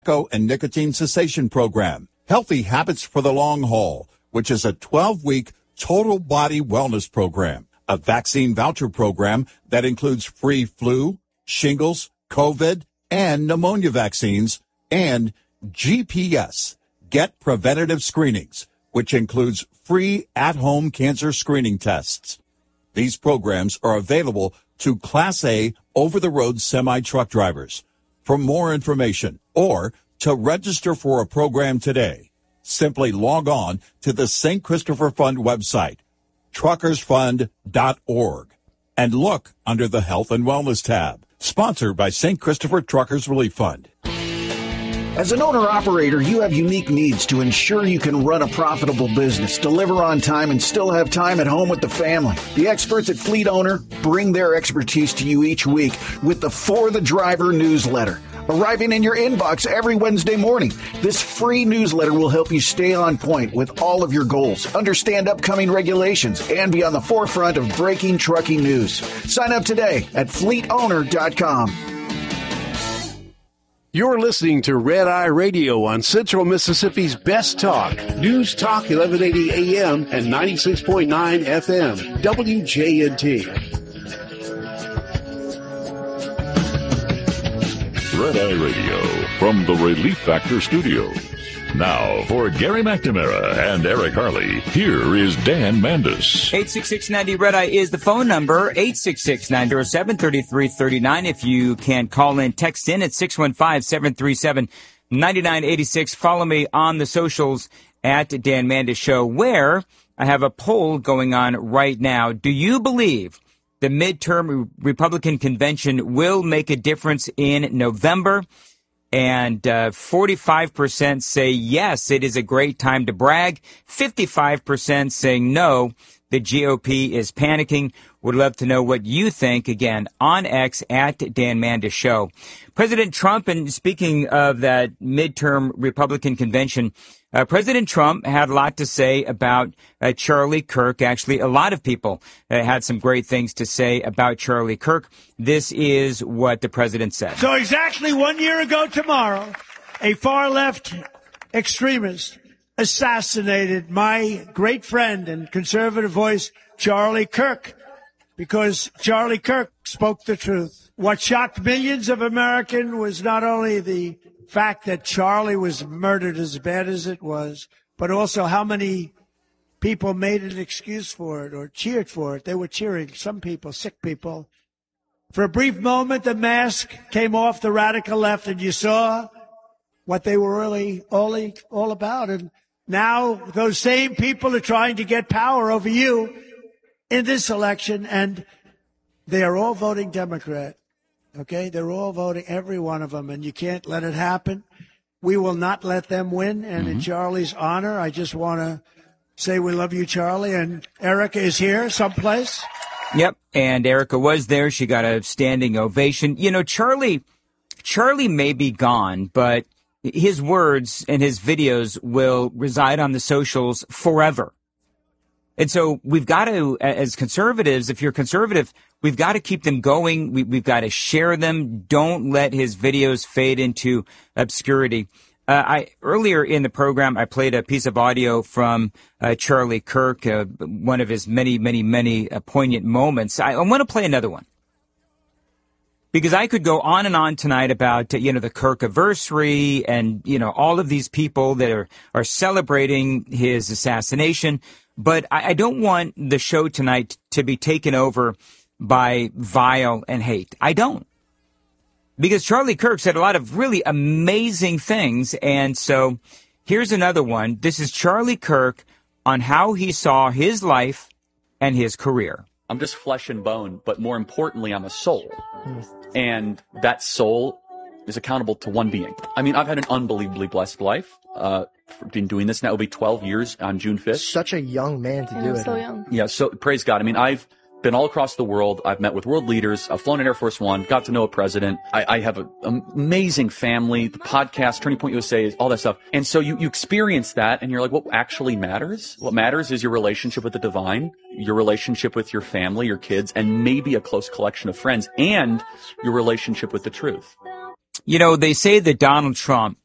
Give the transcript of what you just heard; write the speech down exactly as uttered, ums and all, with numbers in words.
Tobacco and Nicotine Cessation Program, Healthy Habits for the Long Haul, which is a twelve-week total body wellness program, a vaccine voucher program that includes free flu, shingles, COVID, and pneumonia vaccines, and G P S, Get Preventative Screenings, which includes free at-home cancer screening tests. These programs are available to Class A over-the-road semi-truck drivers. For more information or to register for a program today, simply log on to the Saint Christopher Fund website, truckers fund dot org, and look under the Health and Wellness tab. Sponsored by Saint Christopher Truckers Relief Fund. As an owner-operator, you have unique needs to ensure you can run a profitable business, deliver on time, and still have time at home with the family. The experts at Fleet Owner bring their expertise to you each week with the For the Driver newsletter, arriving in your inbox every Wednesday morning. This free newsletter will help you stay on point with all of your goals, understand upcoming regulations, and be on the forefront of breaking trucking news. Sign up today at fleet owner dot com. You're listening to Red Eye Radio on Central Mississippi's Best Talk. News Talk eleven eighty A M and ninety-six point nine F M. W J N T. Red Eye Radio from the Relief Factor Studios. Now, for Gary McNamara and Eric Harley, here is Dan Mandis. eight six six ninety Red Eye is the phone number, eight six six, nine zero seven, three three three nine. If you can call in, text in at six one five, seven three seven, nine nine eight six. Follow me on the socials at Dan Mandis Show, where I have a poll going on right now. Do you believe the midterm Republican convention will make a difference in November? And uh, forty-five percent say yes, it is a great time to brag. fifty-five percent saying no, the G O P is panicking. Would love to know what you think. Again, on X at Dan Mandis Show. President Trump, and speaking of that midterm Republican convention, uh, President Trump had a lot to say about uh, Charlie Kirk. Actually, a lot of people uh, had some great things to say about Charlie Kirk. This is what the president said. So exactly one year ago tomorrow, a far-left extremist assassinated my great friend and conservative voice, Charlie Kirk, because Charlie Kirk spoke the truth. What shocked millions of Americans was not only the fact that Charlie was murdered, as bad as it was, but also how many people made an excuse for it or cheered for it. They were cheering, some people, sick people. For a brief moment, the mask came off the radical left, and you saw what they were really all, all about. And now those same people are trying to get power over you in this election, and they are all voting Democrat. Okay? They're all voting, every one of them, and you can't let it happen. We will not let them win, and mm-hmm. in Charlie's honor, I just want to say we love you, Charlie, and Erica is here someplace. Yep, and Erica was there. She got a standing ovation. You know, Charlie, Charlie may be gone, but his words and his videos will reside on the socials forever. And so we've got to, as conservatives, if you're conservative, we've got to keep them going. We, we've got to share them. Don't let his videos fade into obscurity. Uh, I earlier in the program, I played a piece of audio from uh, Charlie Kirk, uh, one of his many, many, many uh, poignant moments. I, I want to play another one, because I could go on and on tonight about, uh, you know, the Kirk-iversary and, you know, all of these people that are, are celebrating his assassination. But I, I don't want the show tonight to be taken over by vile and hate. I don't. Because Charlie Kirk said a lot of really amazing things. And so here's another one. This is Charlie Kirk on how he saw his life and his career. I'm just flesh and bone, but more importantly, I'm a soul. And that soul is accountable to one being. I mean, I've had an unbelievably blessed life. Uh, been doing this now. It'll be twelve years on June fifth. Such a young man to I do know, it. so young. Yeah, so praise God. I mean, I've been all across the world. I've met with world leaders. I've flown in Air Force One, got to know a president. I, I have an amazing family, the podcast, Turning Point U S A, all that stuff. And so you, you experience that, and you're like, what actually matters? What matters is your relationship with the divine, your relationship with your family, your kids, and maybe a close collection of friends, and your relationship with the truth. You know, they say that Donald Trump